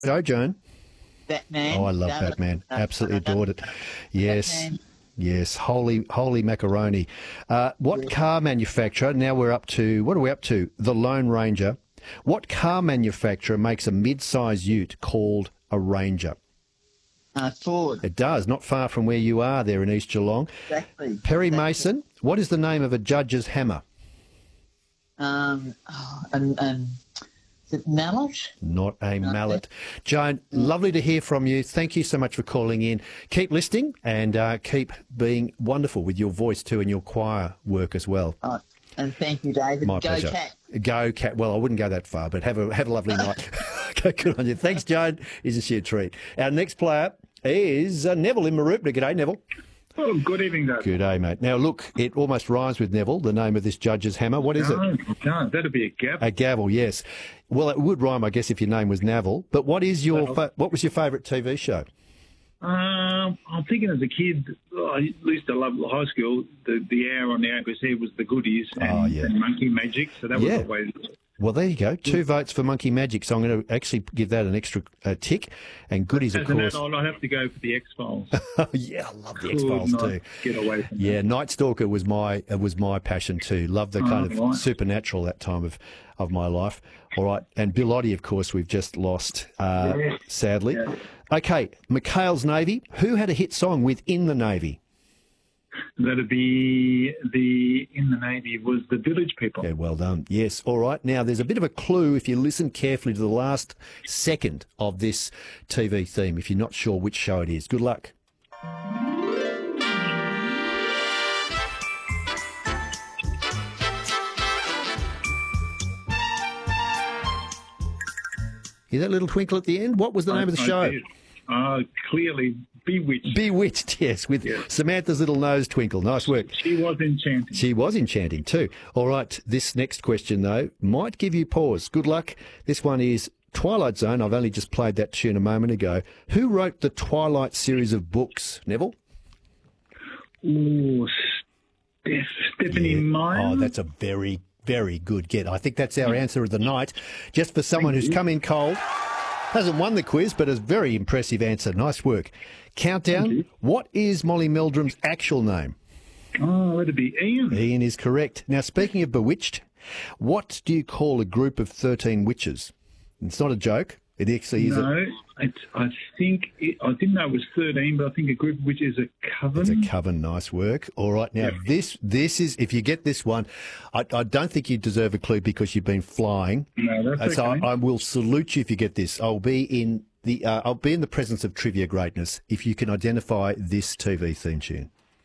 Joe, Joan? Batman. Oh, I love Batman. Absolutely adored it. Yes. Batman. Yes, holy macaroni. What car manufacturer, now we're up to, what are we up to? The Lone Ranger. What car manufacturer makes a mid-size ute called a Ranger? Ford. It does, not far from where you are there in East Geelong. Exactly. Perry Mason, what is the name of a judge's hammer? Is it mallet? Not a mallet. Joan, lovely to hear from you. Thank you so much for calling in. Keep listening and keep being wonderful with your voice too and your choir work as well. Oh, and thank you, David. My Go pleasure. Cat. Go Cat. Well, I wouldn't go that far, but have a lovely night. Good on you. Thanks, Joan. Isn't she a treat? Our next player is Neville in Maroopna. G'day, Neville. Oh, good evening, Dave. Good day, mate. Now, look, it almost rhymes with Neville, the name of this judge's hammer. What is it? No, that'd be a gavel. A gavel, yes. Well, it would rhyme, I guess, if your name was Neville. But what is your what was your favourite TV show? I'm thinking as a kid, I used to love high school. The hour on the ABC was the goodies and Monkey Magic. So that was always. Well, there you go. 2 votes for Monkey Magic. So I'm going to actually give that an extra tick. And goodies, of course. I'd have to go for the X-Files. Oh, yeah, I love the X-Files too. Get away from that. that. Night Stalker was my passion too. Love the kind of supernatural that time of my life. All right. And Bill Oddie, of course, we've just lost, sadly. Yeah. Okay, McHale's Navy. Who had a hit song with In the Navy? That'd be In the Navy was the Village People. Yeah, well done. Yes, all right. Now, there's a bit of a clue if you listen carefully to the last second of this TV theme, if you're not sure which show it is. Good luck. Hear that little twinkle at the end? What was the name of the show? Clearly Bewitched. Bewitched, yes, with Samantha's little nose twinkle. Nice work. She was enchanting. She was enchanting too. All right, this next question, though, might give you pause. Good luck. This one is Twilight Zone. I've only just played that tune a moment ago. Who wrote the Twilight series of books, Neville? Oh, Stephanie Meyer. Oh, that's a very, very good get. I think that's our answer of the night. Just for someone who's come in cold. Hasn't won the quiz, but a very impressive answer. Nice work. Countdown. What is Molly Meldrum's actual name? Oh, it'd be Ian. Ian is correct. Now, speaking of bewitched, what do you call a group of 13 witches? It's not a joke. It actually is. No, I didn't know it was 13, but I think a group of witches is a coven. It's a coven. Nice work. All right. Now, this is, if you get this one, I don't think you deserve a clue because you've been flying. No, that's so okay. I will salute you if you get this. I'll be in the presence of trivia greatness if you can identify this TV theme tune.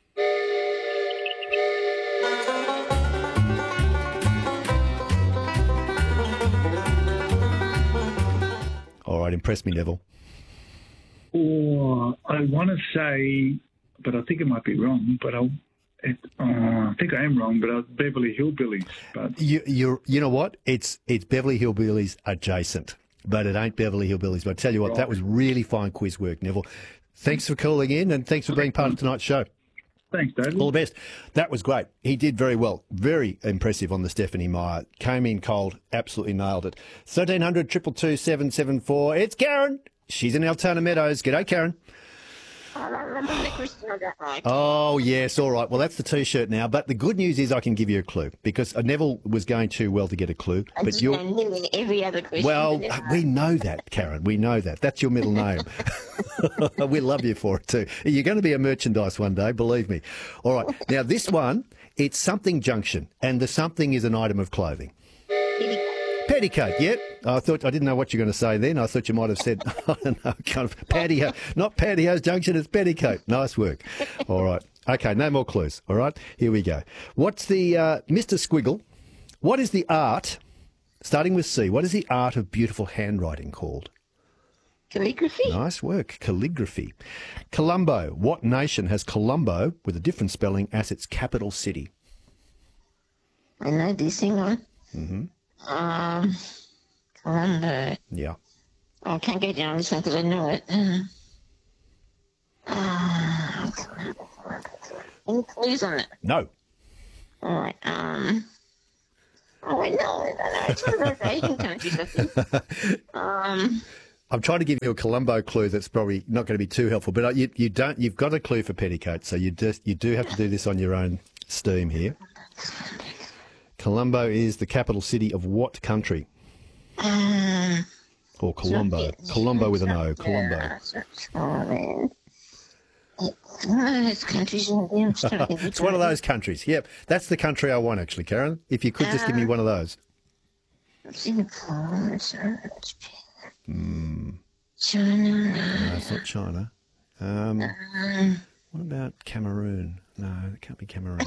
All right, impress me, Neville. Oh, I want to say, but I think it might be wrong. But I think I am wrong. But Beverly Hillbillies. But you know what? It's Beverly Hillbillies adjacent, but it ain't Beverly Hillbillies. But I tell you what, that was really fine quiz work, Neville. Thanks for calling in and thanks for being part of tonight's show. Thanks, David. All the best. That was great. He did very well. Very impressive on the Stephanie Meyer. Came in cold. Absolutely nailed it. 1300 222 774. It's Karen. She's in Altona Meadows. G'day, Karen. Oh, yes. All right. Well, that's the T-shirt now. But the good news is I can give you a clue because Neville was going too well to get a clue. But you're nearly every other question. Well, we know that, Karen. We know that. That's your middle name. We love you for it too. You're going to be a merchandise one day, believe me. All right. Now, this one, it's something junction, and the something is an item of clothing. Petticoat, yep. I didn't know what you were going to say then. I thought you might have said, I don't know, kind of patio. Not Patio's Junction, it's petticoat. Nice work. All right. Okay, no more clues. All right, here we go. What's the, Mr. Squiggle, what is the art, starting with C, what is the art of beautiful handwriting called? Calligraphy. Nice work. Calligraphy. Colombo. What nation has Colombo, with a different spelling, as its capital city? I know this, hang on. Mm-hmm. Colombo. Yeah. Oh, I can't go down this one because I know it. Any clues on it? No. All right. Oh, I know. It's one of those Asian countries, I think. I'm trying to give you a Colombo clue that's probably not going to be too helpful, but you've got a clue for petticoats, so you do have to do this on your own steam here. Colombo is the capital city of what country? Or Colombo. Colombo with an O. Colombo. It's countries in the It's one of those countries. Yep, that's the country I want, actually, Karen. If you could just give me one of those. Singapore, China. No, it's not China. What about Cameroon? No, it can't be Cameroon.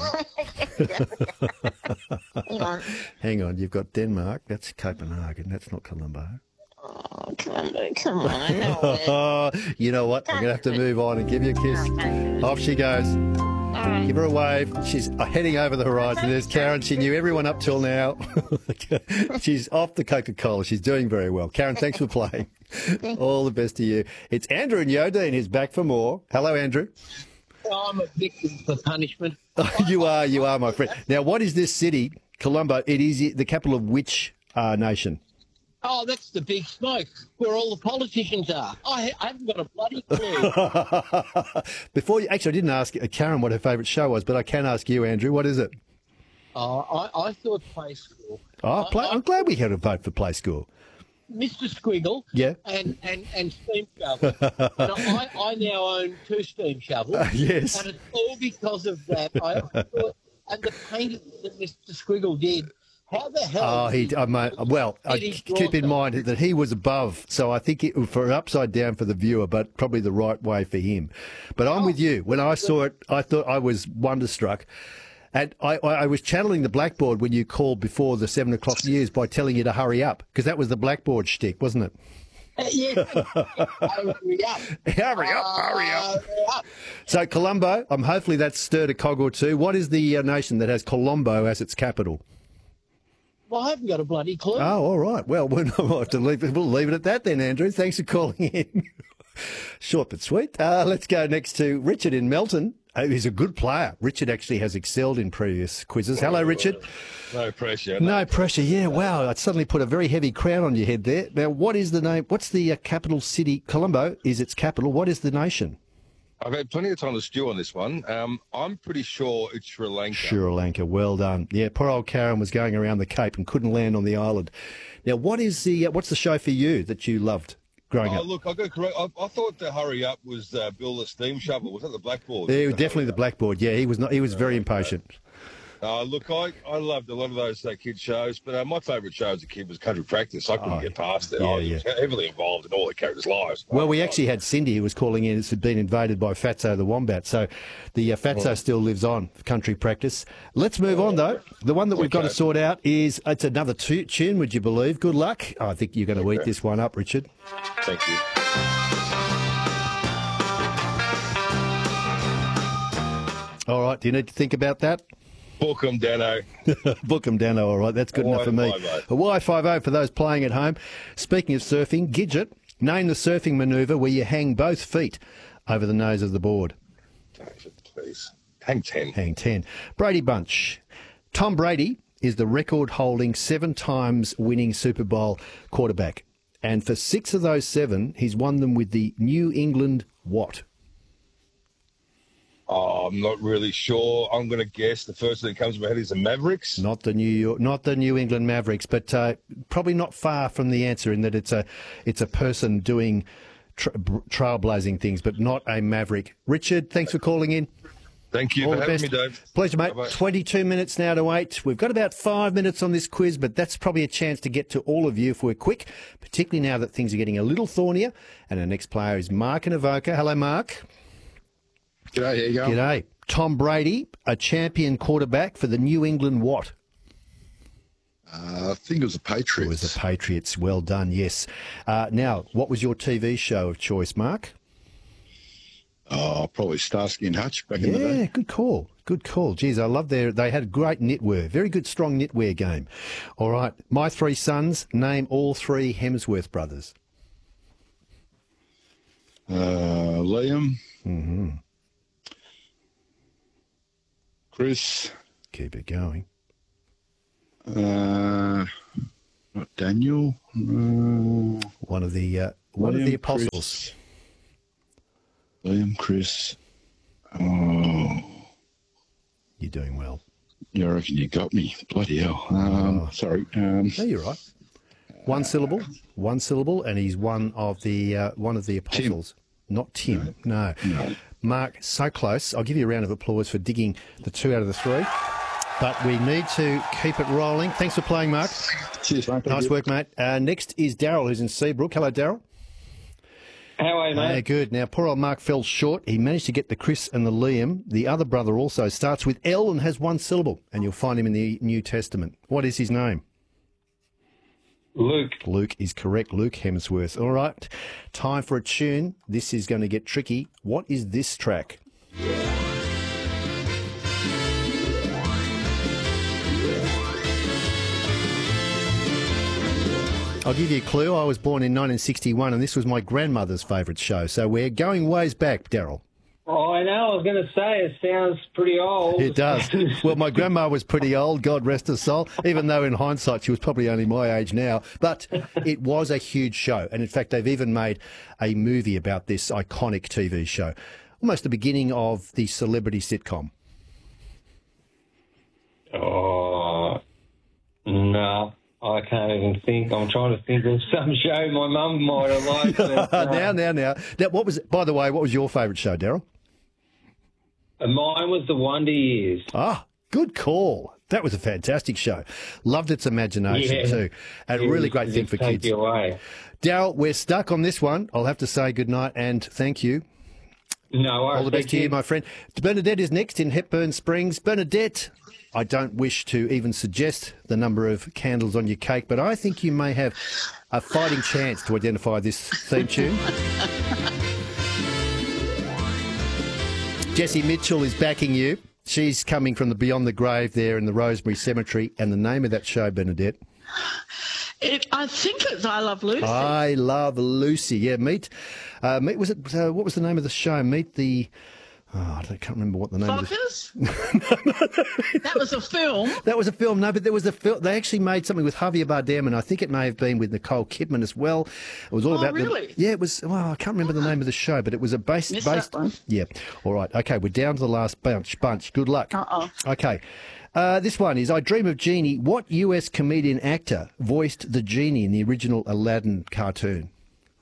Hang on, you've got Denmark. That's Copenhagen. That's not Colombo. Oh, Colombo, come on, I know it. You know what? I'm going to have to move on and give you a kiss. Off she goes. Give her a wave. She's heading over the horizon. There's Karen. She knew everyone up till now. She's off the Coca-Cola. She's doing very well. Karen, thanks for playing. All the best to you. It's Andrew and Yodine who's back for more. Hello, Andrew. I'm a victim for punishment. You are, my friend. Now, what is this city, Colombo? It is the capital of which nation? Oh, that's the big smoke, where all the politicians are. I haven't got a bloody clue. Before you, actually, I didn't ask Karen what her favourite show was, but I can ask you, Andrew. What is it? I thought Play School. I'm glad we had a vote for Play School. Mr. Squiggle. Yeah. And Steam Shovel. I now own 2 Steam Shovels. Yes. And it's all because of that. I thought, and the painting that Mr. Squiggle did. How the hell? Keep in mind that he was above, so I think it for upside down for the viewer, but probably the right way for him. But I'm with you. When I saw it, I thought I was wonderstruck. And I was channeling the blackboard when you called before the 7 o'clock news by telling you to hurry up, because that was the blackboard shtick, wasn't it? Yes. Hurry up. Hurry up. So Colombo, hopefully that's stirred a cog or two. What is the nation that has Colombo as its capital? Well, I haven't got a bloody clue. Oh, all right. Well, we'll leave it at that then, Andrew. Thanks for calling in. Short but sweet. Let's go next to Richard in Melton. He's a good player. Richard actually has excelled in previous quizzes. Hello, Richard. No pressure. No pressure. Yeah, wow. I suddenly put a very heavy crown on your head there. Now, what is the name? What's the capital city? Colombo is its capital. What is the nation? I've had plenty of time to stew on this one. I'm pretty sure it's Sri Lanka. Sri Lanka, well done. Yeah, poor old Karen was going around the Cape and couldn't land on the island. Now, what's the show for you that you loved growing up? Look, I got correct. I thought the Hurry Up was Bill the Steam Shovel. Was that the blackboard? Yeah, definitely the blackboard. Yeah, he was not. He was very impatient. Look, I loved a lot of those kids shows, but my favourite show as a kid was Country Practice. I couldn't get past it. I was heavily involved in all the characters' lives. Well, we actually had Cindy who was calling in. It's been invaded by Fatso the Wombat. So the Fatso still lives on, Country Practice. Let's move on, though. The one that we've got to sort out it's another tune, would you believe? Good luck. I think you're going to eat this one up, Richard. Thank you. All right, do you need to think about that? Book 'em, Dano. Book 'em, Dano, all right. That's good enough for me. Hawaii 5-0 for those playing at home. Speaking of surfing, Gidget, name the surfing manoeuvre where you hang both feet over the nose of the board. David, please. Hang 10. Hang 10. Brady Bunch. Tom Brady is the record-holding 7 times winning Super Bowl quarterback. And for 6 of those 7, he's won them with the New England what? Oh, I'm not really sure. I'm going to guess the first thing that comes to my head is the Mavericks. Not the New England Mavericks, but probably not far from the answer in that it's a person doing trailblazing things, but not a Maverick. Richard, thanks for calling in. Thank you for having me, Dave. Pleasure, mate. Bye-bye. 22 minutes now to 8. We've got about 5 minutes on this quiz, but that's probably a chance to get to all of you if we're quick, particularly now that things are getting a little thornier. And our next player is Mark in Avoca. Hello, Mark. G'day, how you going? G'day. Tom Brady, a champion quarterback for the New England what? I think it was the Patriots. It was the Patriots. Well done, yes. Now, what was your TV show of choice, Mark? Oh, probably Starsky and Hutch back in the day. Yeah, good call. Good call. Geez, I love they had great knitwear. Very good, strong knitwear game. All right. My 3 sons, name all 3 Hemsworth brothers. Liam. Mm-hmm. Chris. Keep it going. Not Daniel. One of the one of Liam, the apostles. Liam, Chris. Oh, You're doing well. yeah, I reckon you got me. Bloody hell. Sorry. No, you're right. One syllable, and he's one of the apostles. Not Tim. No. Mark, so close. I'll give you a round of applause for digging the 2 out of the 3. But we need to keep it rolling. Thanks for playing, Mark. Cheers, mate. Nice work, mate. Next is Daryl, who's in Seabrook. Hello, Daryl. How are you, mate? Good. Now, poor old Mark fell short. He managed to get the Chris and the Liam. The other brother also starts with L and has one syllable, and you'll find him in the New Testament. What is his name? Luke. Luke is correct. Luke Hemsworth. All right. Time for a tune. This is going to get tricky. What is this track? I'll give you a clue. I was born in 1961 and this was my grandmother's favourite show. So we're going ways back, Daryl. Oh, I know. I was going to say it sounds pretty old. It does. Well, my grandma was pretty old, God rest her soul, even though in hindsight she was probably only my age now. But it was a huge show. And in fact, they've even made a movie about this iconic TV show. Almost the beginning of the celebrity sitcom. Oh, no. I can't even think. I'm trying to think of some show my mum might have liked. But, Now. Now, what was? By the way, what was your favourite show, Daryl? Mine was The Wonder Years. Ah, good call. That was a fantastic show. Loved its imagination too. And a really great thing for kids. Daryl, we're stuck on this one. I'll have to say good night and thank you. No worries. All the best to you, my friend. Bernadette is next in Hepburn Springs. Bernadette, I don't wish to even suggest the number of candles on your cake, but I think you may have a fighting chance to identify this theme tune. Jessie Mitchell is backing you. She's coming from the Beyond the Grave there in the Rosemary Cemetery. And the name of that show, Bernadette? I think it's I Love Lucy. I Love Lucy. Yeah, meet was it? What was the name of the show? Meet the. Oh, I can't remember what the name Fockers? That was a film. That was a film. No, but there was a film. They actually made something with Javier Bardem, and I think it may have been with Nicole Kidman as well. It was all about. Really? Yeah, it was. Well, I can't remember the name of the show, but it was a based. That one. Yeah. All right. Okay, we're down to the last bunch. Good luck. Okay. This one is I Dream of Jeannie. What US comedian actor voiced the genie in the original Aladdin cartoon?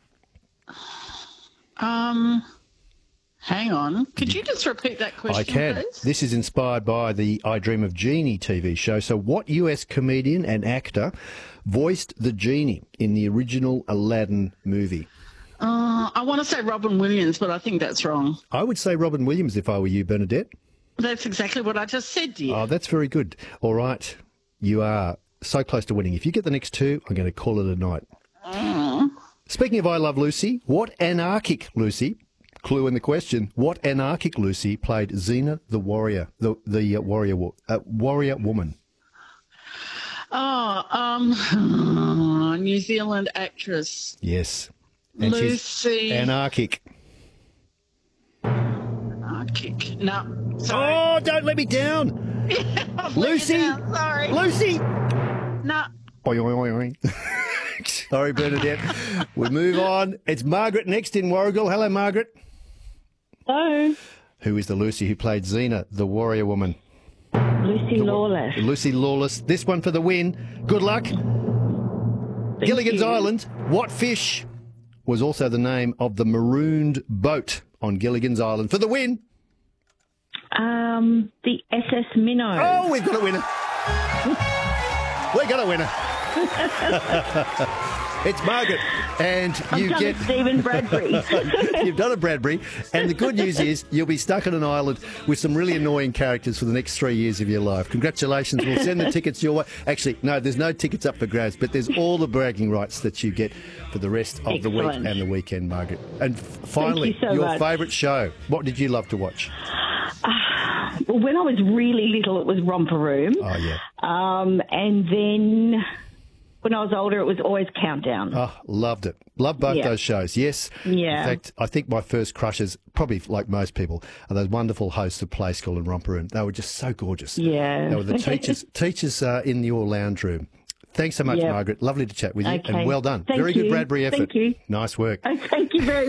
Hang on. Could you just repeat that question, I can. please? This is inspired by the I Dream of Jeannie TV show. So what US comedian and actor voiced the genie in the original Aladdin movie? I want to say Robin Williams, but I think that's wrong. I would say Robin Williams if I were you, Bernadette. That's exactly what I just said to you. Oh, that's very good. All right. You are so close to winning. If you get the next two, I'm going to call it a night. Speaking of I Love Lucy, what anarchic Lucy... Clue in the question. What anarchic Lucy played Xena the warrior, the warrior woman? New Zealand actress. Yes. And Lucy. She's anarchic. Anarchic. No. Sorry. Oh, don't let me down. Lucy. Sorry. Lucy. No. Oing, oing, oing. Sorry, Bernadette. We move on. It's Margaret next in Warrigal. Hello, Margaret. Hello. Who is the Lucy who played Xena, the warrior woman? Lucy Lawless. Lucy Lawless. This one for the win. Good luck. Gilligan's Island. What fish was also the name of the marooned boat on Gilligan's Island? For the win. The SS Minnow. Oh, we've got a winner. We got a winner. It's Margaret, and you get Stephen Bradbury. You've done a Bradbury, and the good news is you'll be stuck on an island with some really annoying characters for the next 3 years of your life. Congratulations! We'll send the tickets your way. Actually, no, there's no tickets up for grabs, but there's all the bragging rights that you get for the rest of the week and the weekend, Margaret. And finally, your favourite show. What did you love to watch? Well, when I was really little, it was Romper Room. Oh, yeah. And then when I was older, it was always Countdown. Oh, loved it. Loved both those shows, yes. Yeah. In fact, I think my first crushes, probably like most people, are those wonderful hosts of Play School and Romper Room. They were just so gorgeous. Yeah. They were the teachers in your lounge room. Thanks so much, Yeah. Margaret. Lovely to chat with you, Okay. and well done. Thank Very good you. Bradbury effort. Thank you. Nice work. Thank you very